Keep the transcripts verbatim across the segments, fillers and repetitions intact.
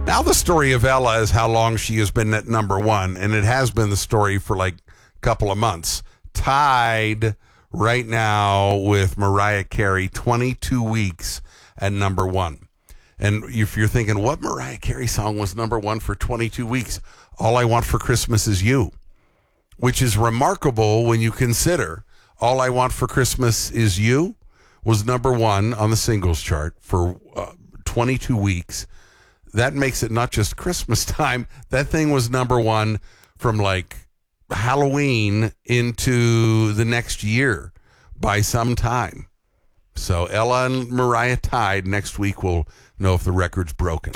Now the story of Ella is how long she has been at number one, and it has been the story for like a couple of months. Tied right now with Mariah Carey, twenty-two weeks at number one. And if you're thinking, what Mariah Carey song was number one for twenty-two weeks? All I Want for Christmas Is You, which is remarkable when you consider All I Want for Christmas Is You was number one on the singles chart for uh, twenty-two weeks. That makes it not just Christmas time. That thing was number one from like Halloween into the next year by some time. So Ella and Mariah tied. Next week we'll know if the record's broken.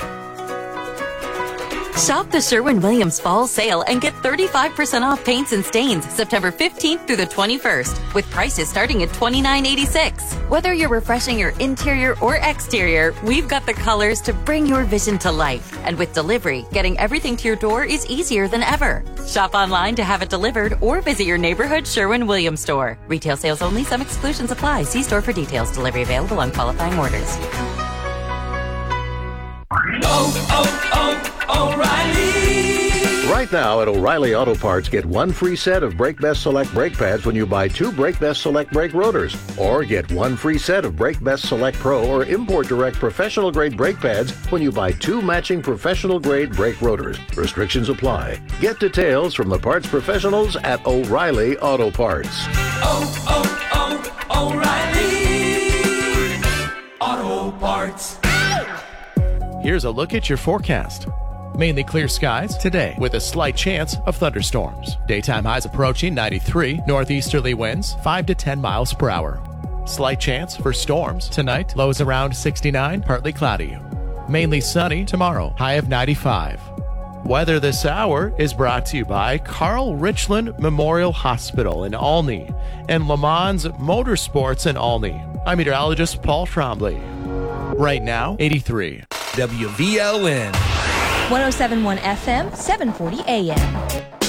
Shop the Sherwin-Williams Fall Sale and get thirty-five percent off paints and stains September fifteenth through the twenty-first, with prices starting at twenty-nine eighty-six. Whether you're refreshing your interior or exterior, we've got the colors to bring your vision to life. And with delivery, getting everything to your door is easier than ever. Shop online to have it delivered or visit your neighborhood Sherwin-Williams store. Retail sales only. Some exclusions apply. See store for details. Delivery available on qualifying orders. Oh, oh, oh, O'Reilly! Right now at O'Reilly Auto Parts, get one free set of Brake Best Select brake pads when you buy two Brake Best Select brake rotors. Or get one free set of Brake Best Select Pro or Import Direct professional grade brake pads when you buy two matching professional grade brake rotors. Restrictions apply. Get details from the parts professionals at O'Reilly Auto Parts. Oh, oh, oh, O'Reilly! Auto Parts. Here's a look at your forecast. Mainly clear skies today with a slight chance of thunderstorms. Daytime highs approaching ninety-three, northeasterly winds five to ten miles per hour. Slight chance for storms tonight, lows around sixty-nine, partly cloudy. Mainly sunny tomorrow, high of ninety-five. Weather this hour is brought to you by Carl Richland Memorial Hospital in Olney and Le Mans Motorsports in Olney. I'm meteorologist Paul Trombley. Right now, eighty-three. W V L N one oh seven point one F M, seven forty A M.